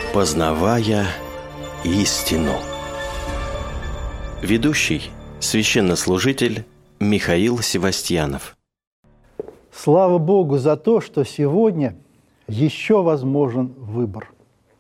Познавая истину. Ведущий – священнослужитель Михаил Севастьянов. Слава Богу за то, что сегодня еще возможен выбор.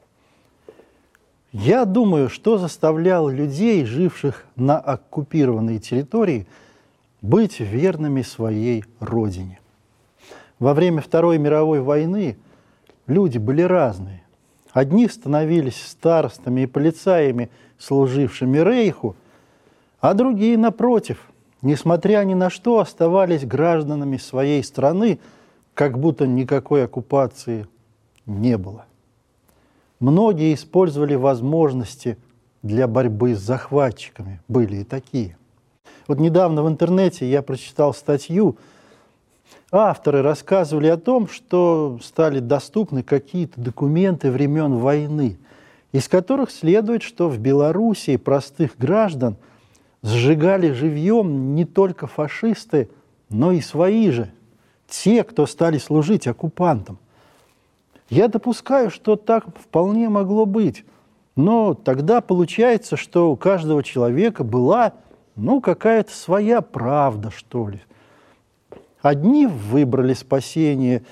Я думаю, что заставляло людей, живших на оккупированной территории, быть верными своей родине. Во время Второй мировой войны люди были разные. Одни становились старостами и полицаями, служившими Рейху, а другие, напротив, несмотря ни на что, оставались гражданами своей страны, как будто никакой оккупации не было. Многие использовали возможности для борьбы с захватчиками, были и такие. Вот недавно в интернете я прочитал статью. Авторы рассказывали о том, что стали доступны какие-то документы времен войны, из которых следует, что в Белоруссии простых граждан сжигали живьем не только фашисты, но и свои же, те, кто стали служить оккупантам. Я допускаю, что так вполне могло быть, но тогда получается, что у каждого человека была, какая-то своя правда, что ли. Одни выбрали спасение,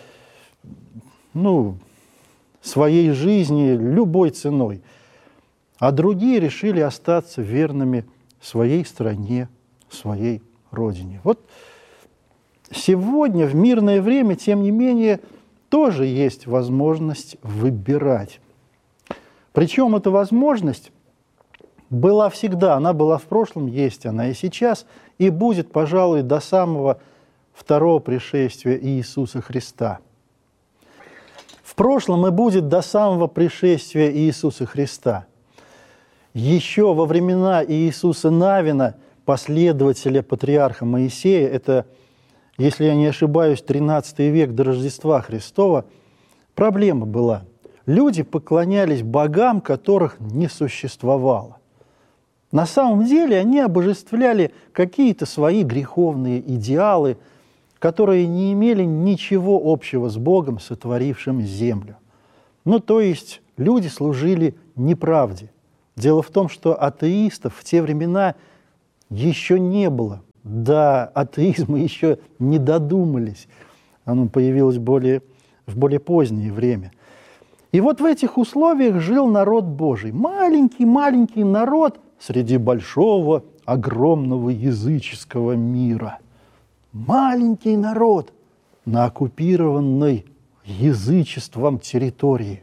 своей жизни любой ценой, а другие решили остаться верными своей стране, своей родине. Вот сегодня, в мирное время, тем не менее, тоже есть возможность выбирать. Причем эта возможность была всегда, она была в прошлом, есть она и сейчас, и будет, пожалуй, до самого второго пришествия Иисуса Христа. В прошлом и будет до самого пришествия Иисуса Христа. Еще во времена Иисуса Навина, последователя патриарха Моисея, это, если я не ошибаюсь, 13 век до Рождества Христова, проблема была. Люди поклонялись богам, которых не существовало. На самом деле они обожествляли какие-то свои греховные идеалы, которые не имели ничего общего с Богом, сотворившим землю. То есть люди служили неправде. Дело в том, что атеистов в те времена еще не было. До атеизма еще не додумались. Оно появилось в более позднее время. И вот в этих условиях жил народ Божий. Маленький народ среди большого, огромного языческого мира. Маленький народ на оккупированной язычеством территории.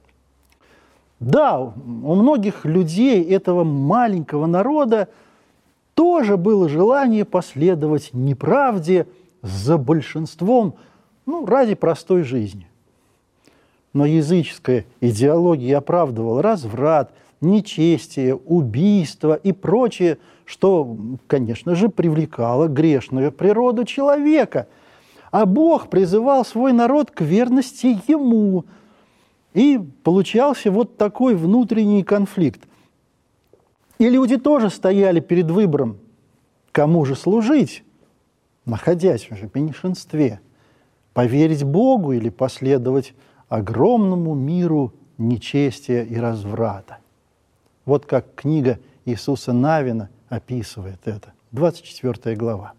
Да, у многих людей этого маленького народа тоже было желание последовать неправде за большинством, ради простой жизни. Но языческая идеология оправдывала разврат, нечестие, убийство и прочее, что, конечно же, привлекало грешную природу человека. А Бог призывал свой народ к верности Ему. И получался вот такой внутренний конфликт. И люди тоже стояли перед выбором, кому же служить, находясь в меньшинстве, поверить Богу или последовать огромному миру нечестия и разврата. Вот как книга Иисуса Навина описывает это, 24 глава.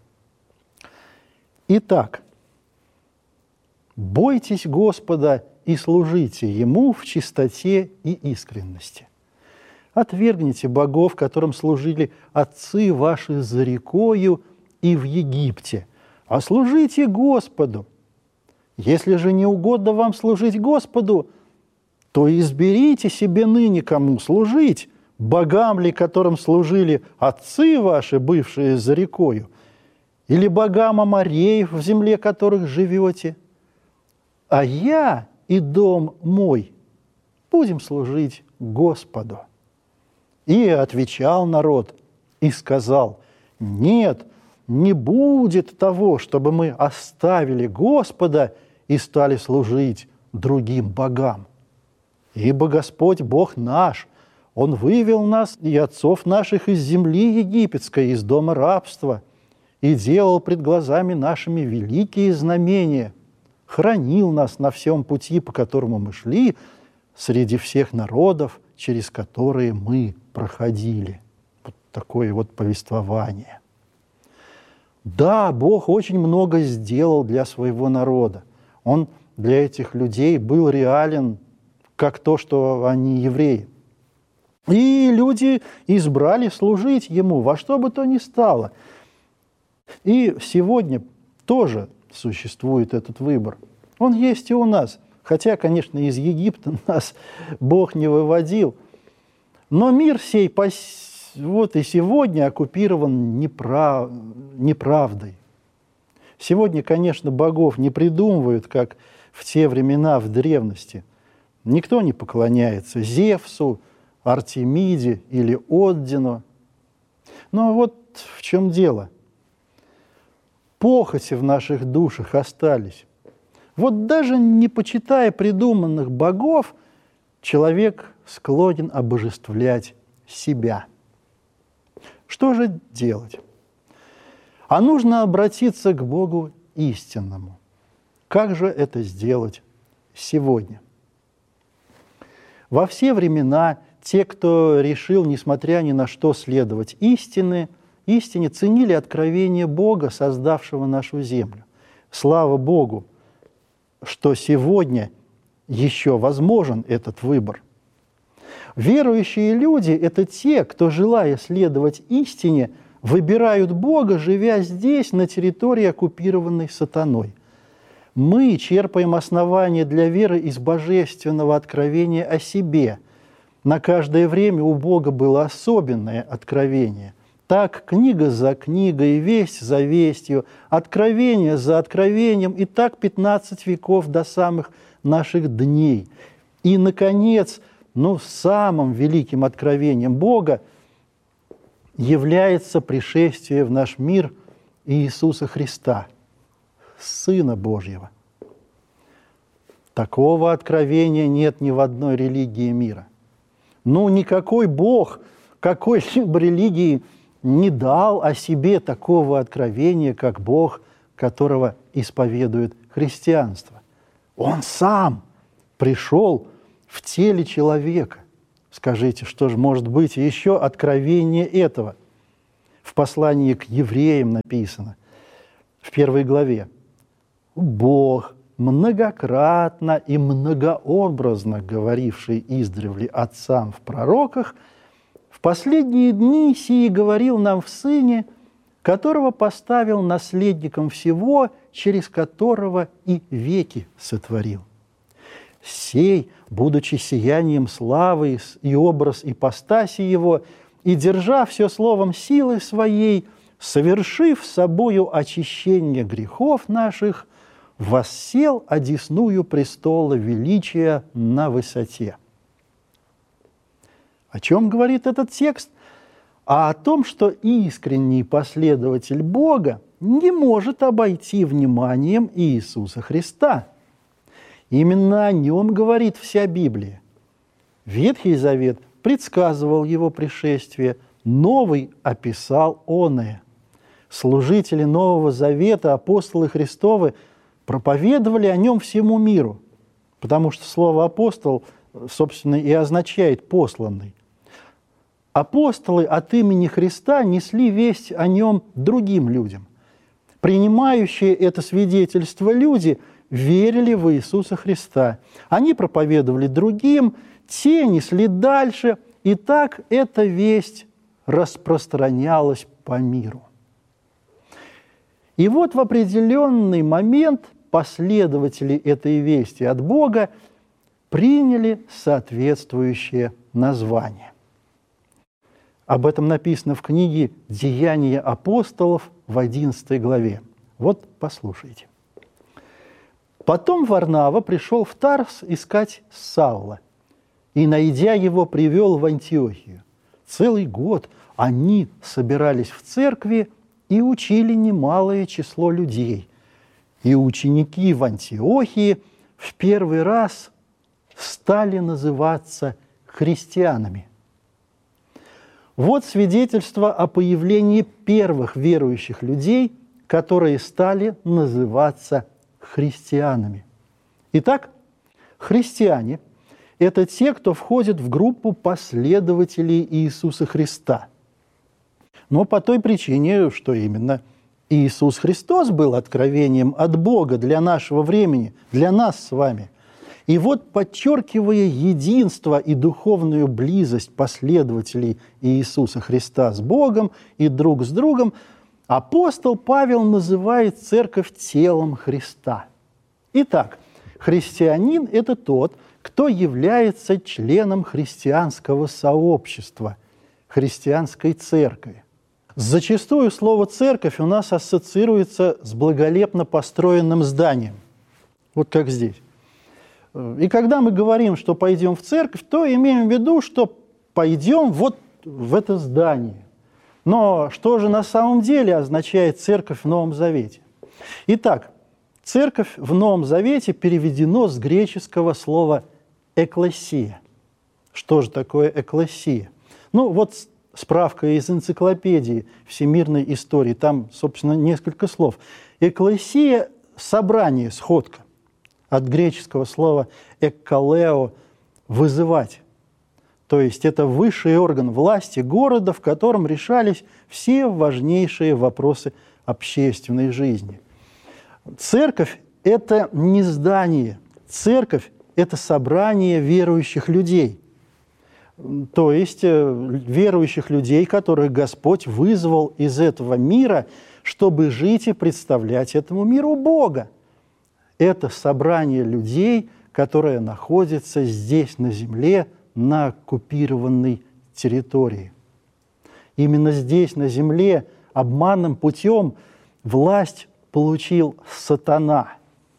Итак, бойтесь Господа и служите Ему в чистоте и искренности. Отвергните богов, которым служили отцы ваши за рекою и в Египте, а служите Господу. Если же не угодно вам служить Господу, то изберите себе ныне, кому служить, богам ли, которым служили отцы ваши, бывшие за рекою, или богам амореев, в земле которых живете. А я и дом мой будем служить Господу. И отвечал народ и сказал: нет, не будет того, чтобы мы оставили Господа и стали служить другим богам. Ибо Господь Бог наш, Он вывел нас и отцов наших из земли египетской, из дома рабства, и делал пред глазами нашими великие знамения, хранил нас на всем пути, по которому мы шли, среди всех народов, через которые мы проходили. Вот такое вот повествование. Да, Бог очень много сделал для своего народа. Он для этих людей был реален, как то, что они евреи. И люди избрали служить Ему во что бы то ни стало. И сегодня тоже существует этот выбор. Он есть и у нас. Хотя, конечно, из Египта нас Бог не выводил. Но мир сей вот и сегодня оккупирован неправдой. Сегодня, конечно, богов не придумывают, как в те времена в древности. Никто не поклоняется Зевсу, Артемиде или Оддину. Но вот в чем дело. Похоти в наших душах остались. Вот даже не почитая придуманных богов, человек склонен обожествлять себя. Что же делать? А нужно обратиться к Богу истинному. Как же это сделать сегодня? Во все времена те, кто решил, несмотря ни на что, следовать истине, ценили откровение Бога, создавшего нашу землю. Слава Богу, что сегодня еще возможен этот выбор. Верующие люди – это те, кто, желая следовать истине, выбирают Бога, живя здесь, на территории, оккупированной сатаной. Мы черпаем основания для веры из божественного откровения о себе. На каждое время у Бога было особенное откровение. Так книга за книгой, весть за вестью, откровение за откровением, и так 15 веков до самых наших дней. И, наконец, самым великим откровением Бога является пришествие в наш мир Иисуса Христа, Сына Божьего. Такого откровения нет ни в одной религии мира. Никакой Бог какой-либо религии не дал о себе такого откровения, как Бог, которого исповедует христианство. Он сам пришел в теле человека. Скажите, что же может быть еще откровение этого? В послании к евреям написано, в 1 главе. Бог, многократно и многообразно говоривший издревле отцам в пророках, в последние дни сии говорил нам в Сыне, которого поставил наследником всего, через которого и веки сотворил. Сей, будучи сиянием славы и образ ипостаси Его, и держа все словом силы Своей, совершив собою очищение грехов наших, воссел одесную престола величия на высоте. О чем говорит этот текст? А о том, что искренний последователь Бога не может обойти вниманием Иисуса Христа. Именно о нем говорит вся Библия. Ветхий Завет предсказывал его пришествие, Новый описал оное. Служители Нового Завета, апостолы Христовы, проповедовали о нем всему миру, потому что слово «апостол», собственно, и означает «посланный». Апостолы от имени Христа несли весть о нем другим людям. Принимающие это свидетельство люди верили в Иисуса Христа. Они проповедовали другим, те несли дальше, и так эта весть распространялась по миру. И вот в определенный момент последователи этой вести от Бога приняли соответствующее название. Об этом написано в книге «Деяния апостолов» в 11 главе. Вот послушайте. «Потом Варнава пришел в Тарс искать Савла, и, найдя его, привел в Антиохию. Целый год они собирались в церкви и учили немалое число людей. И ученики в Антиохии в первый раз стали называться христианами». Вот свидетельство о появлении первых верующих людей, которые стали называться христианами. Итак, христиане это те, кто входит в группу последователей Иисуса Христа. Но по той причине, что именно Иисус Христос был откровением от Бога для нашего времени, для нас с вами. И вот, подчеркивая единство и духовную близость последователей Иисуса Христа с Богом и друг с другом, апостол Павел называет церковь телом Христа. Итак, христианин – это тот, кто является членом христианского сообщества, христианской церкви. Зачастую слово «церковь» у нас ассоциируется с благолепно построенным зданием, вот как здесь. И когда мы говорим, что пойдем в церковь, то имеем в виду, что пойдем вот в это здание. Но что же на самом деле означает церковь в Новом Завете? Итак, церковь в Новом Завете переведено с греческого слова «экклесия». Что же такое экклесия? Ну, вот справка из энциклопедии всемирной истории, там, собственно, несколько слов. Экклесия – собрание, сходка. От греческого слова «эккалео» – «вызывать». То есть это высший орган власти города, в котором решались все важнейшие вопросы общественной жизни. Церковь – это не здание, церковь – это собрание верующих людей. То есть верующих людей, которых Господь вызвал из этого мира, чтобы жить и представлять этому миру Бога. Это собрание людей, которое находится здесь, на земле, на оккупированной территории. Именно здесь, на земле, обманным путем власть получил сатана.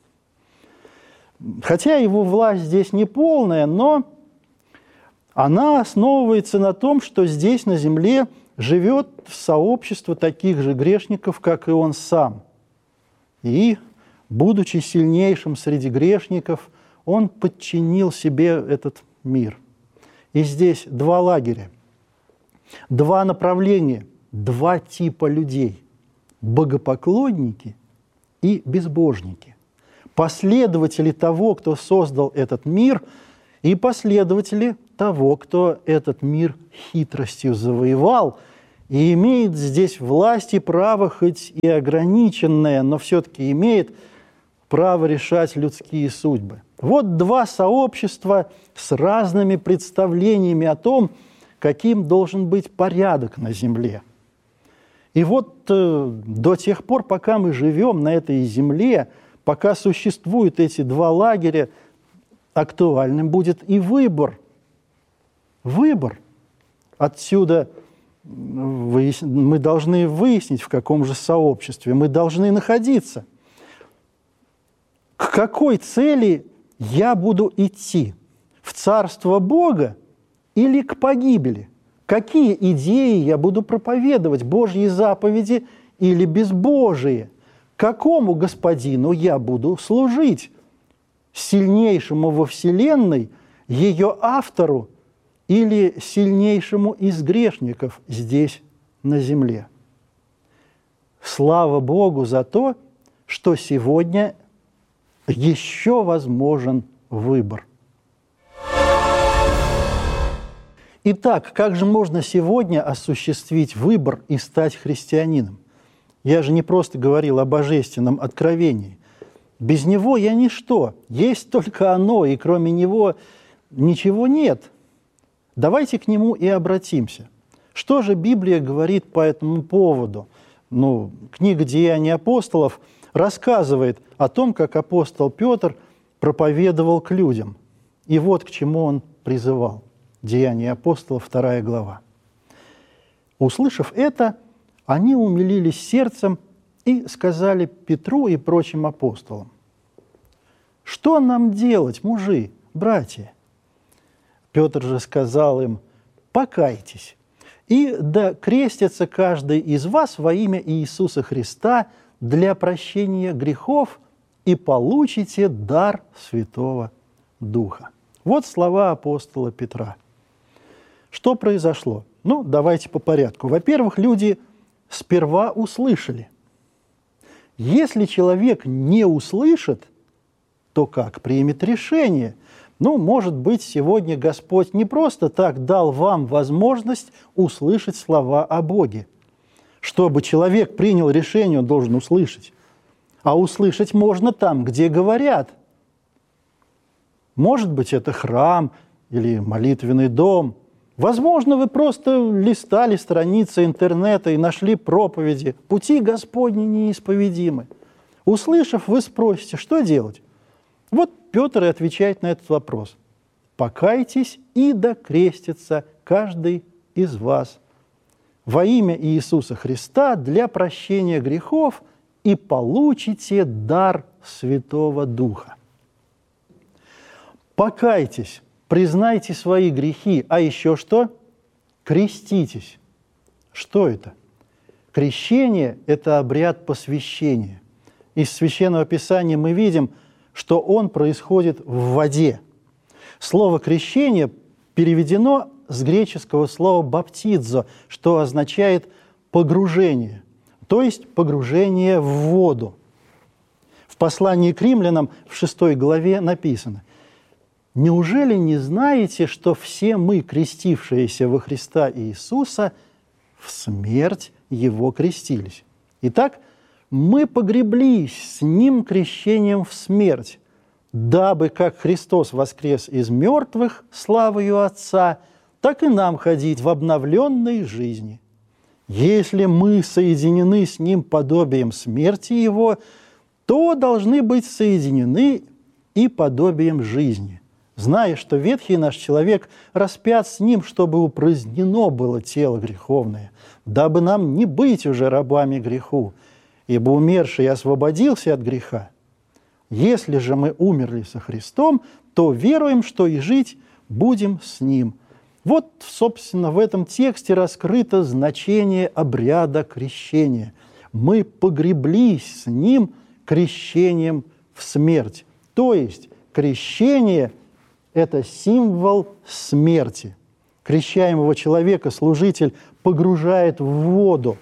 Хотя его власть здесь не полная, но она основывается на том, что здесь, на земле, живет сообщество таких же грешников, как и он сам. И, будучи сильнейшим среди грешников, он подчинил себе этот мир. И здесь два лагеря, два направления, два типа людей – богопоклонники и безбожники. Последователи того, кто создал этот мир, и последователи того, кто этот мир хитростью завоевал и имеет здесь власть и право, хоть и ограниченное, но все-таки имеет право решать людские судьбы. Вот два сообщества с разными представлениями о том, каким должен быть порядок на земле. И вот до тех пор, пока мы живем на этой земле, пока существуют эти два лагеря, актуальным будет и выбор. Выбор. Отсюда мы должны выяснить, в каком же сообществе мы должны находиться. К какой цели я буду идти? В Царство Бога или к погибели? Какие идеи я буду проповедовать? Божьи заповеди или безбожие? Какому господину я буду служить? Сильнейшему во Вселенной, ее автору или сильнейшему из грешников здесь, на земле? Слава Богу за то, что сегодня еще возможен выбор. Итак, как же можно сегодня осуществить выбор и стать христианином? Я же не просто говорил о божественном откровении. Без него я ничто, есть только оно, и кроме него ничего нет. Давайте к нему и обратимся. Что же Библия говорит по этому поводу? Книга «Деяния апостолов» рассказывает о том, как апостол Петр проповедовал к людям. И вот к чему он призывал. Деяния апостолов, 2 глава. Услышав это, они умилились сердцем и сказали Петру и прочим апостолам: «Что нам делать, мужи, братья?» Петр же сказал им: «Покайтесь, и да крестится каждый из вас во имя Иисуса Христа для прощения грехов, и получите дар Святого Духа». Вот слова апостола Петра. Что произошло? Давайте по порядку. Во-первых, люди сперва услышали. Если человек не услышит, то как примет решение? Может быть, сегодня Господь не просто так дал вам возможность услышать слова о Боге. Чтобы человек принял решение, он должен услышать. А услышать можно там, где говорят. Может быть, это храм или молитвенный дом. Возможно, вы просто листали страницы интернета и нашли проповеди. Пути Господни неисповедимы. Услышав, вы спросите, что делать? Вот Петр и отвечает на этот вопрос. «Покайтесь и докрестится каждый из вас во имя Иисуса Христа для прощения грехов и получите дар Святого Духа». Покайтесь, признайте свои грехи, а еще что? Креститесь. Что это? Крещение – это обряд посвящения. Из Священного Писания мы видим, что он происходит в воде. Слово «крещение» переведено с греческого слова «баптизо», что означает «погружение», то есть погружение в воду. В послании к римлянам в 6 главе написано: «Неужели не знаете, что все мы, крестившиеся во Христа Иисуса, в смерть Его крестились? Итак, мы погреблись с Ним крещением в смерть, дабы, как Христос воскрес из мертвых славою Отца, так и нам ходить в обновленной жизни. Если мы соединены с Ним подобием смерти Его, то должны быть соединены и подобием жизни, зная, что ветхий наш человек распят с Ним, чтобы упразднено было тело греховное, дабы нам не быть уже рабами греху, ибо умерший освободился от греха. Если же мы умерли со Христом, то веруем, что и жить будем с Ним». Вот, собственно, в этом тексте раскрыто значение обряда крещения. Мы погреблись с Ним крещением в смерть. То есть крещение – это символ смерти. Крещаемого человека служитель погружает в воду.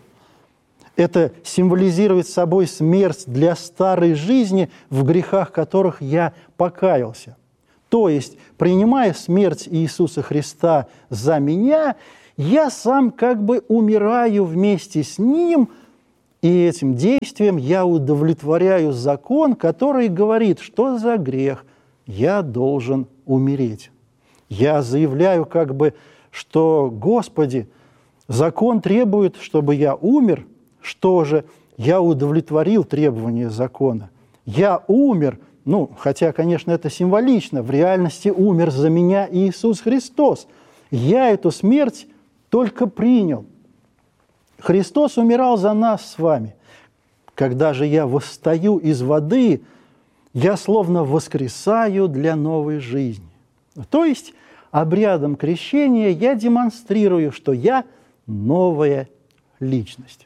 Это символизирует собой смерть для старой жизни, в грехах которых я покаялся. То есть, принимая смерть Иисуса Христа за меня, я сам как бы умираю вместе с Ним, и этим действием я удовлетворяю закон, который говорит, что за грех я должен умереть. Я заявляю как бы, что, Господи, закон требует, чтобы я умер. Что же? Я удовлетворил требования закона. Я умер, хотя, конечно, это символично, в реальности умер за меня Иисус Христос. Я эту смерть только принял. Христос умирал за нас с вами. Когда же я восстаю из воды, я словно воскресаю для новой жизни. То есть обрядом крещения я демонстрирую, что я новая личность.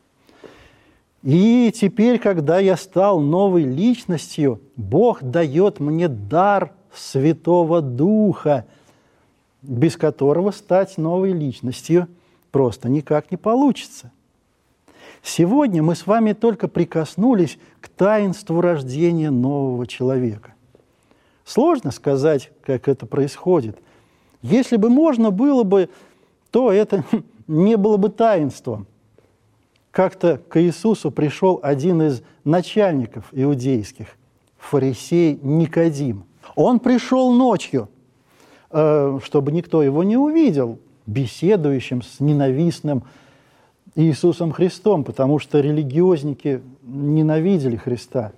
И теперь, когда я стал новой личностью, Бог дает мне дар Святого Духа, без которого стать новой личностью просто никак не получится. Сегодня мы с вами только прикоснулись к таинству рождения нового человека. Сложно сказать, как это происходит. Если бы можно было бы, то это не было бы таинством. Как-то к Иисусу пришел один из начальников иудейских, фарисей Никодим. Он пришел ночью, чтобы никто его не увидел, беседующим с ненавистным Иисусом Христом, потому что религиозники ненавидели Христа.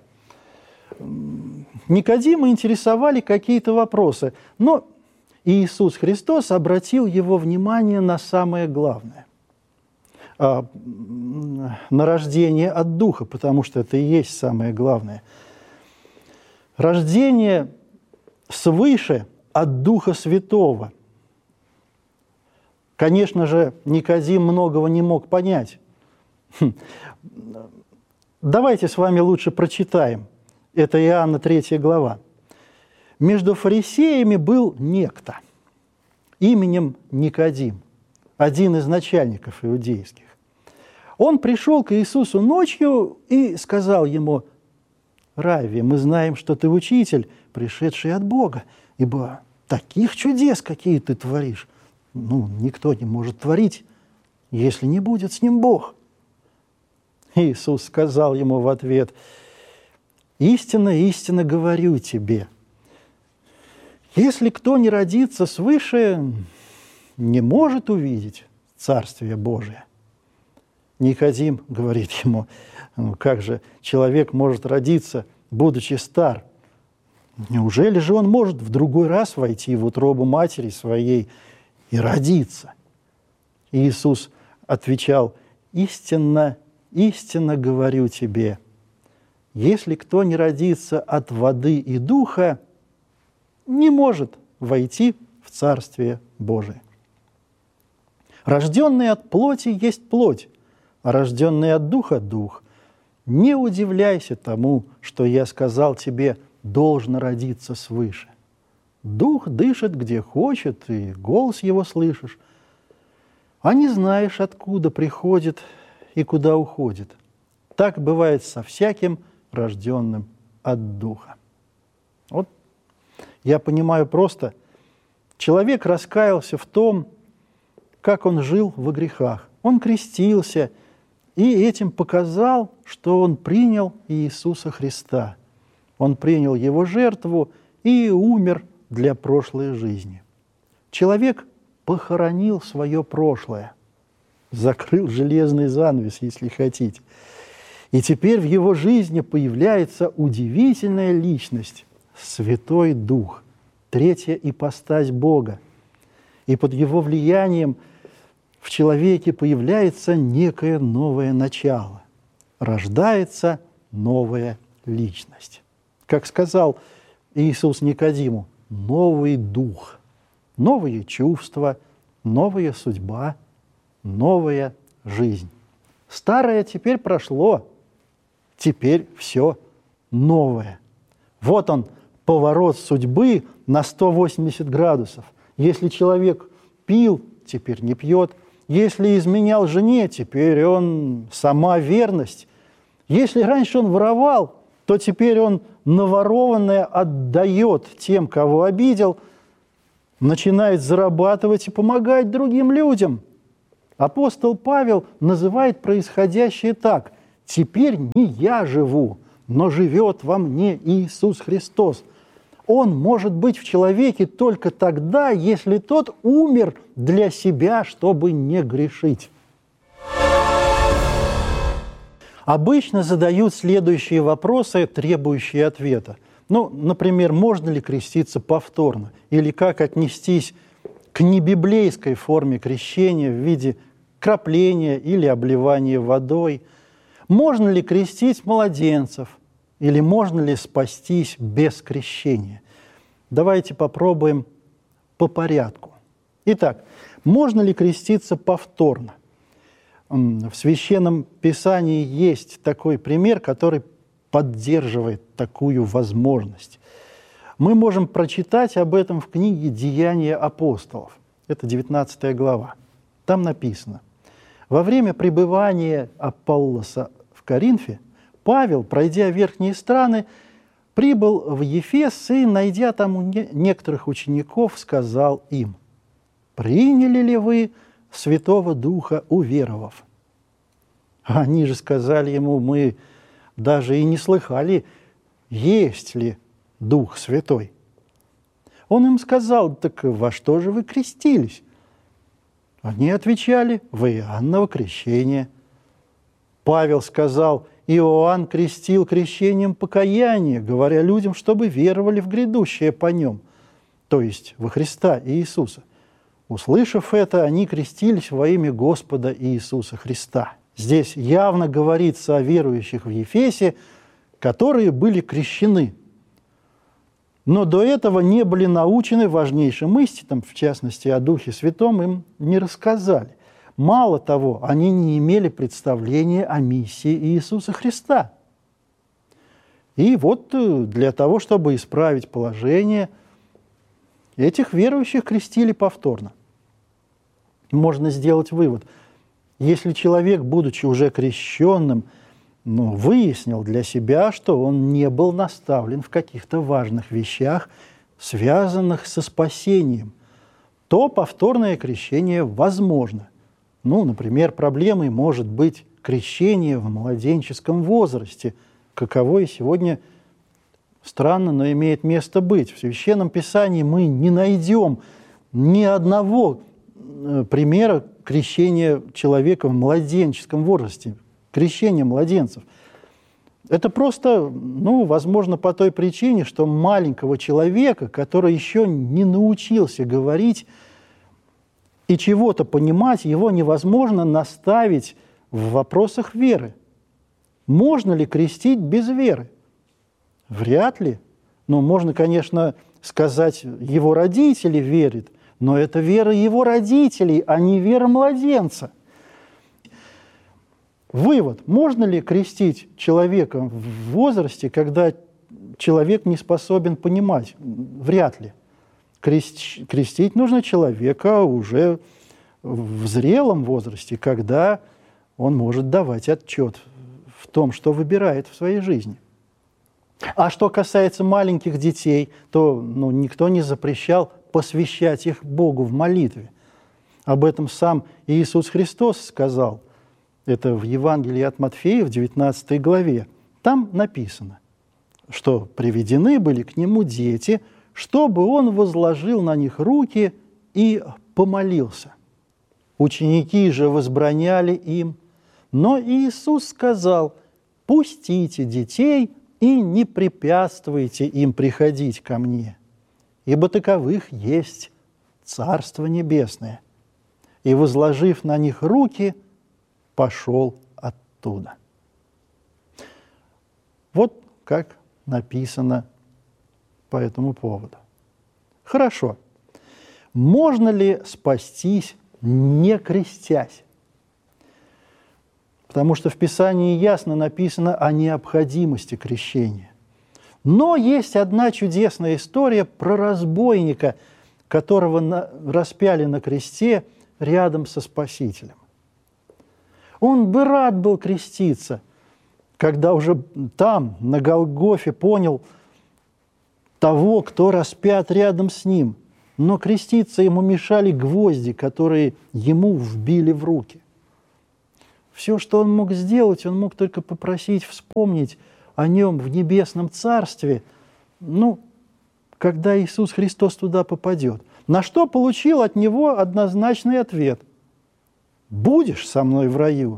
Никодима интересовали какие-то вопросы, но Иисус Христос обратил его внимание на самое главное – на рождение от Духа, потому что это и есть самое главное. Рождение свыше от Духа Святого. Конечно же, Никодим многого не мог понять. Давайте с вами лучше прочитаем. Это Иоанна 3 глава. «Между фарисеями был некто именем Никодим, один из начальников иудейских. Он пришел к Иисусу ночью и сказал ему: „Равви, мы знаем, что ты учитель, пришедший от Бога, ибо таких чудес, какие ты творишь, никто не может творить, если не будет с ним Бог. Иисус сказал ему в ответ: «Истинно, истинно говорю тебе, если кто не родится свыше, не может увидеть Царствие Божие». Никодим говорит ему: как же человек может родиться, будучи стар? Неужели же он может в другой раз войти в утробу матери своей и родиться? Иисус отвечал: истинно, истинно говорю тебе, если кто не родится от воды и духа, не может войти в Царствие Божие. Рожденный от плоти есть плоть, а рожденный от духа – дух. Не удивляйся тому, что я сказал тебе, должно родиться свыше. Дух дышит, где хочет, и голос его слышишь, а не знаешь, откуда приходит и куда уходит. Так бывает со всяким рожденным от Духа. Вот я понимаю просто, человек раскаялся в том, как он жил во грехах. Он крестился и этим показал, что он принял Иисуса Христа. Он принял Его жертву и умер для прошлой жизни. Человек похоронил свое прошлое, закрыл железный занавес, если хотите. И теперь в его жизни появляется удивительная личность – Святой Дух, третья ипостась Бога. И под его влиянием в человеке появляется некое новое начало, рождается новая личность. Как сказал Иисус Никодиму, новый дух, новые чувства, новая судьба, новая жизнь. Старое теперь прошло, теперь все новое. Вот он, поворот судьбы на 180 градусов. Если человек пил, теперь не пьет. Если изменял жене, теперь он сама верность. Если раньше он воровал, то теперь он наворованное отдает тем, кого обидел, начинает зарабатывать и помогать другим людям. Апостол Павел называет происходящее так: «Теперь не я живу, но живет во мне Иисус Христос». Он может быть в человеке только тогда, если тот умер для себя, чтобы не грешить. Обычно задают следующие вопросы, требующие ответа. Например, можно ли креститься повторно? Или как отнестись к небиблейской форме крещения в виде крапления или обливания водой? Можно ли крестить младенцев? Или можно ли спастись без крещения? Давайте попробуем по порядку. Итак, можно ли креститься повторно? В Священном Писании есть такой пример, который поддерживает такую возможность. Мы можем прочитать об этом в книге «Деяния апостолов». Это 19 глава. Там написано: «Во время пребывания Аполлоса в Коринфе Павел, пройдя верхние страны, прибыл в Ефес и, найдя там некоторых учеников, сказал им: „Приняли ли вы Святого Духа, уверовав?“ Они же сказали ему: „Мы даже и не слыхали, есть ли Дух Святой“. Он им сказал: „Так во что же вы крестились?“ Они отвечали: „В Иоанново крещение“. Павел сказал: „Иоанн крестил крещением покаяния, говоря людям, чтобы веровали в грядущее по нем, то есть во Христа Иисуса. Услышав это, они крестились во имя Господа Иисуса Христа“. Здесь явно говорится о верующих в Ефесе, которые были крещены, но до этого не были научены важнейшим истинам, в частности, о Духе Святом им не рассказали. Мало того, они не имели представления о миссии Иисуса Христа. И вот для того, чтобы исправить положение, этих верующих крестили повторно. Можно сделать вывод: если человек, будучи уже крещенным, выяснил для себя, что он не был наставлен в каких-то важных вещах, связанных со спасением, то повторное крещение возможно. Например, проблемой может быть крещение в младенческом возрасте, каковое сегодня странно, но имеет место быть. В Священном Писании мы не найдем ни одного примера крещения человека в младенческом возрасте, крещения младенцев. Это просто, возможно, по той причине, что маленького человека, который еще не научился говорить и чего-то понимать, его невозможно наставить в вопросах веры. Можно ли крестить без веры? Вряд ли. Можно, конечно, сказать, его родители верят, но это вера его родителей, а не вера младенца. Вывод. Можно ли крестить человека в возрасте, когда человек не способен понимать? Вряд ли. Крестить нужно человека уже в зрелом возрасте, когда он может давать отчет в том, что выбирает в своей жизни. А что касается маленьких детей, то никто не запрещал посвящать их Богу в молитве. Об этом сам Иисус Христос сказал. Это в Евангелии от Матфея, в 19 главе. Там написано, что приведены были к Нему дети, чтобы Он возложил на них руки и помолился. Ученики же возбраняли им, но Иисус сказал: «Пустите детей и не препятствуйте им приходить ко Мне, ибо таковых есть Царство Небесное». И, возложив на них руки, пошел оттуда. Вот как написано по этому поводу. Хорошо. Можно ли спастись, не крестясь? Потому что в Писании ясно написано о необходимости крещения. Но есть одна чудесная история про разбойника, которого распяли на кресте рядом со Спасителем. Он бы рад был креститься, когда уже там, на Голгофе, понял того, кто распят рядом с ним. Но креститься ему мешали гвозди, которые ему вбили в руки. Все, что он мог сделать, он мог только попросить вспомнить о нем в небесном царстве, когда Иисус Христос туда попадет. На что получил от него однозначный ответ: «Будешь со мной в раю».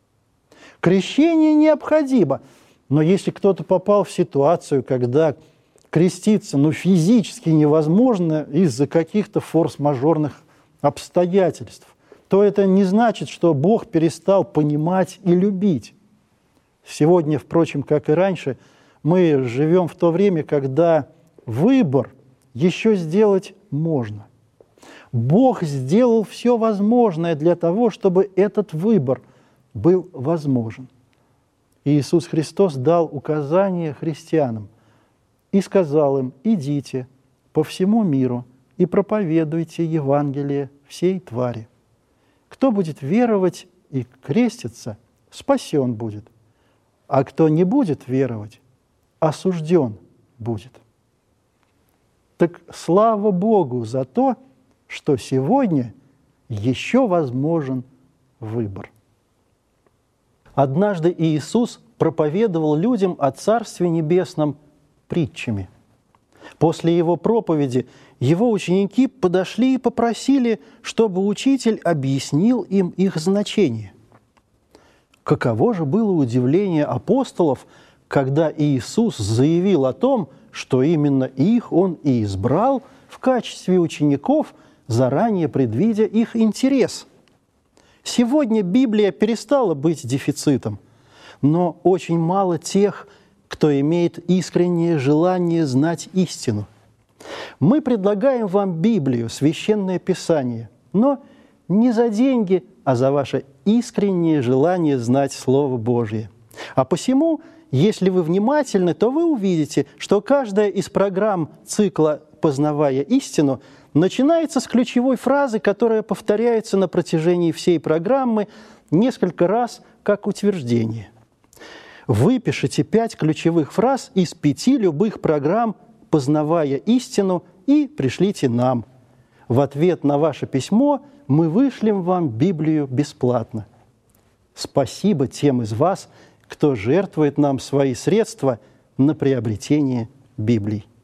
Крещение необходимо, но если кто-то попал в ситуацию, когда креститься физически невозможно из-за каких-то форс-мажорных обстоятельств, то это не значит, что Бог перестал понимать и любить. Сегодня, впрочем, как и раньше, мы живем в то время, когда выбор еще сделать можно. Бог сделал все возможное для того, чтобы этот выбор был возможен. И Иисус Христос дал указания христианам и сказал им: «Идите по всему миру и проповедуйте Евангелие всей твари. Кто будет веровать и креститься, спасен будет, а кто не будет веровать, осужден будет». Так слава Богу за то, что сегодня еще возможен выбор. Однажды Иисус проповедовал людям о Царстве Небесном притчами. После Его проповеди Его ученики подошли и попросили, чтобы Учитель объяснил им их значение. Каково же было удивление апостолов, когда Иисус заявил о том, что именно их Он и избрал в качестве учеников, заранее предвидя их интерес. Сегодня Библия перестала быть дефицитом, но очень мало тех, кто имеет искреннее желание знать истину. Мы предлагаем вам Библию, Священное Писание, но не за деньги, а за ваше искреннее желание знать Слово Божье. А посему, если вы внимательны, то вы увидите, что каждая из программ цикла «Познавая истину» начинается с ключевой фразы, которая повторяется на протяжении всей программы несколько раз как утверждение. Выпишите 5 ключевых фраз из 5 любых программ познавая истину, и пришлите нам. В ответ на ваше письмо мы вышлем вам Библию бесплатно. Спасибо тем из вас, кто жертвует нам свои средства на приобретение Библии.